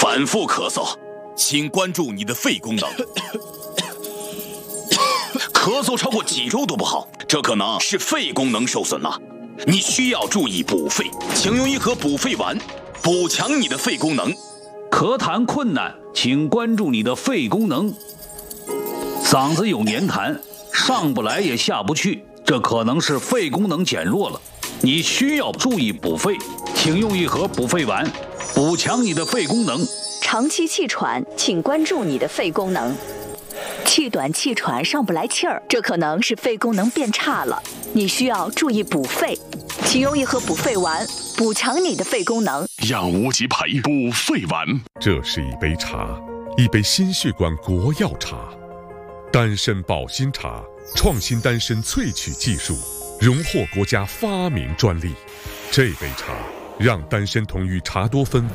反复咳嗽，请关注你的肺功能。咳嗽超过几周都不好，这可能是肺功能受损了。你需要注意补肺，请用一盒补肺丸，补强你的肺功能。 咳痰困难，请关注你的肺功能。嗓子有黏痰，上不来也下不去，这可能是肺功能减弱了。你需要注意补肺，请用一盒补肺丸，补强你的肺功能。 长期气喘，请关注你的肺功能。气短气喘上不来气儿，这可能是肺功能变差了，你需要注意补肺，请用一盒补肺丸，补强你的肺功能。 养无极培补肺丸， 这是一杯茶，一杯心血管国药茶，丹参保心茶，创新丹参萃取技术，荣获国家发明专利。这杯茶让丹参酮与茶多酚